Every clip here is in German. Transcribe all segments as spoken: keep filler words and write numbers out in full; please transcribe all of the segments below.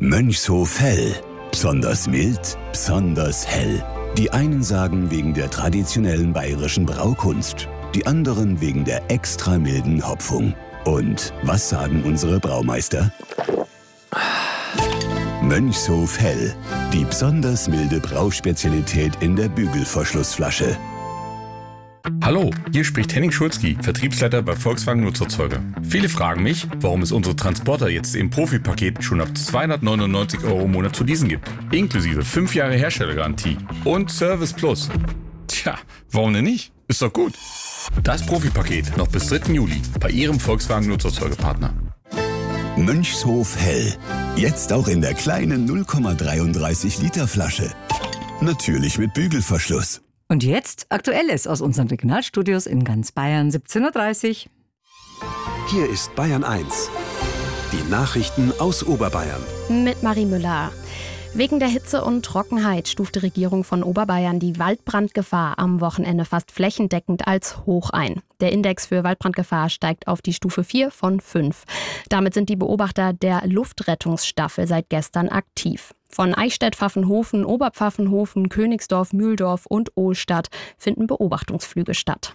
Mönchshof Hell. Besonders mild, besonders hell. Die einen sagen wegen der traditionellen bayerischen Braukunst, die anderen wegen der extra milden Hopfung. Und was sagen unsere Braumeister? Mönchshof Hell. Die besonders milde Brauspezialität in der Bügelverschlussflasche. Hallo, hier spricht Henning Schulzki, Vertriebsleiter bei Volkswagen Nutzerzeuger. Viele fragen mich, warum es unsere Transporter jetzt im Profipaket schon ab zweihundertneunundneunzig Euro im Monat zu leasen gibt. Inklusive fünf Jahre Herstellergarantie und Service Plus. Tja, warum denn nicht? Ist doch gut. Das Profipaket noch bis dritten Juli bei Ihrem Volkswagen Nutzerzeugerpartner. Mönchshof Hell. Jetzt auch in der kleinen null Komma dreiunddreißig Liter Flasche. Natürlich mit Bügelverschluss. Und jetzt Aktuelles aus unseren Regionalstudios in ganz Bayern, siebzehn Uhr dreißig. Hier ist Bayern eins. Die Nachrichten aus Oberbayern. Mit Marie Müller. Wegen der Hitze und Trockenheit stuft die Regierung von Oberbayern die Waldbrandgefahr am Wochenende fast flächendeckend als hoch ein. Der Index für Waldbrandgefahr steigt auf die Stufe vier von fünf. Damit sind die Beobachter der Luftrettungsstaffel seit gestern aktiv. Von Eichstätt, Pfaffenhofen, Oberpfaffenhofen, Königsdorf, Mühldorf und Ohlstadt finden Beobachtungsflüge statt.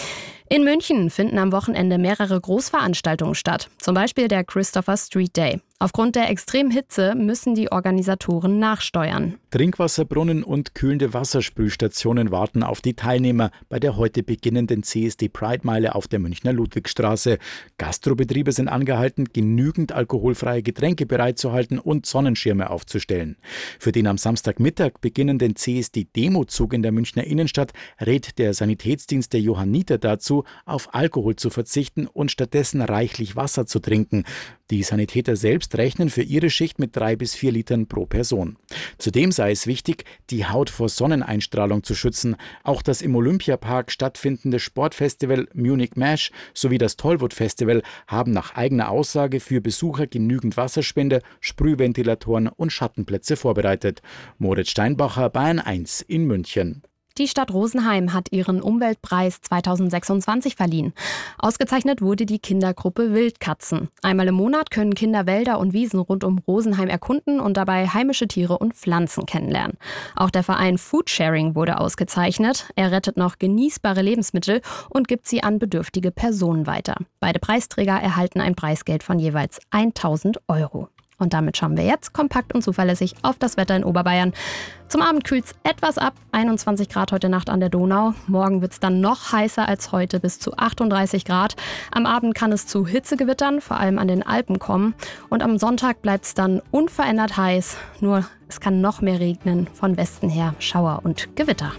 In München finden am Wochenende mehrere Großveranstaltungen statt, zum Beispiel der Christopher Street Day. Aufgrund der extremen Hitze müssen die Organisatoren nachsteuern. Trinkwasserbrunnen und kühlende Wassersprühstationen warten auf die Teilnehmer bei der heute beginnenden C S D-Pride-Meile auf der Münchner Ludwigstraße. Gastrobetriebe sind angehalten, genügend alkoholfreie Getränke bereitzuhalten und Sonnenschirme aufzustellen. Für den am Samstagmittag beginnenden C S D-Demozug in der Münchner Innenstadt rät der Sanitätsdienst der Johanniter dazu, auf Alkohol zu verzichten und stattdessen reichlich Wasser zu trinken. Die Sanitäter selbst rechnen für ihre Schicht mit drei bis vier Litern pro Person. Zudem sei es wichtig, die Haut vor Sonneneinstrahlung zu schützen. Auch das im Olympiapark stattfindende Sportfestival Munich Mash sowie das Tollwood Festival haben nach eigener Aussage für Besucher genügend Wasserspender, Sprühventilatoren und Schattenplätze vorbereitet. Moritz Steinbacher, Bayern eins in München. Die Stadt Rosenheim hat ihren Umweltpreis zweitausendsechsundzwanzig verliehen. Ausgezeichnet wurde die Kindergruppe Wildkatzen. Einmal im Monat können Kinder Wälder und Wiesen rund um Rosenheim erkunden und dabei heimische Tiere und Pflanzen kennenlernen. Auch der Verein Foodsharing wurde ausgezeichnet. Er rettet noch genießbare Lebensmittel und gibt sie an bedürftige Personen weiter. Beide Preisträger erhalten ein Preisgeld von jeweils tausend Euro. Und damit schauen wir jetzt kompakt und zuverlässig auf das Wetter in Oberbayern. Zum Abend kühlt es etwas ab, einundzwanzig Grad heute Nacht an der Donau. Morgen wird es dann noch heißer als heute, bis zu achtunddreißig Grad. Am Abend kann es zu Hitzegewittern, vor allem an den Alpen, kommen. Und am Sonntag bleibt es dann unverändert heiß. Nur es kann noch mehr regnen, von Westen her Schauer und Gewitter.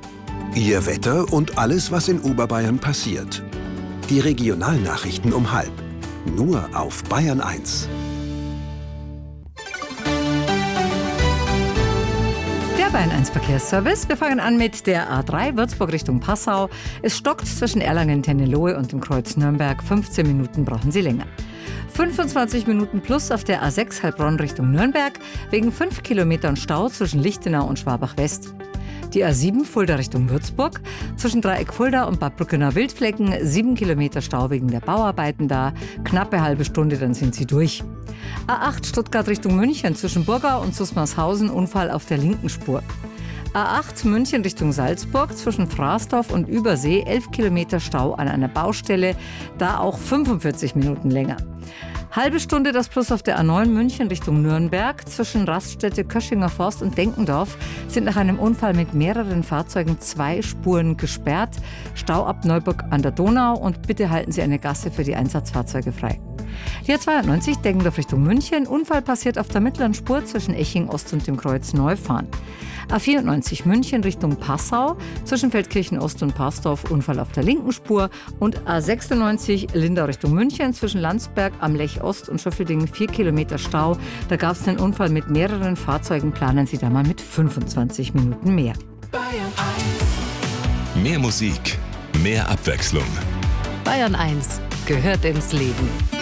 Ihr Wetter und alles, was in Oberbayern passiert. Die Regionalnachrichten um halb. Nur auf Bayern eins. Bayern eins Verkehrsservice. Wir fangen an mit der A drei Würzburg Richtung Passau. Es stockt zwischen Erlangen-Tennelohe und dem Kreuz Nürnberg. fünfzehn Minuten brauchen Sie länger. fünfundzwanzig Minuten plus auf der A sechs Heilbronn Richtung Nürnberg wegen fünf Kilometern Stau zwischen Lichtenau und Schwabach-West. Die A sieben Fulda Richtung Würzburg. Zwischen Dreieck Fulda und Bad Brückener Wildflecken sieben Kilometer Stau wegen der Bauarbeiten da. Knappe halbe Stunde, dann sind Sie durch. A acht Stuttgart Richtung München zwischen Burgau und Susmarshausen Unfall auf der linken Spur. A acht München Richtung Salzburg zwischen Fraßdorf und Übersee elf Kilometer Stau an einer Baustelle, da auch fünfundvierzig Minuten länger. Halbe Stunde das Plus auf der A neun München Richtung Nürnberg. Zwischen Raststätte, Köschinger Forst und Denkendorf sind nach einem Unfall mit mehreren Fahrzeugen zwei Spuren gesperrt. Stau ab Neuburg an der Donau und bitte halten Sie eine Gasse für die Einsatzfahrzeuge frei. Die A zweiundneunzig Deggendorf Richtung München. Unfall passiert auf der mittleren Spur zwischen Eching Ost und dem Kreuz Neufahren. A vierundneunzig München Richtung Passau. Zwischen Feldkirchen Ost und Parsdorf Unfall auf der linken Spur. Und A sechsundneunzig Lindau Richtung München. Zwischen Landsberg am Lech Ost und Schöffeldingen vier Kilometer Stau. Da gab es einen Unfall mit mehreren Fahrzeugen. Planen Sie da mal mit fünfundzwanzig Minuten mehr. Bayern eins. Mehr Musik, mehr Abwechslung. Bayern eins gehört ins Leben.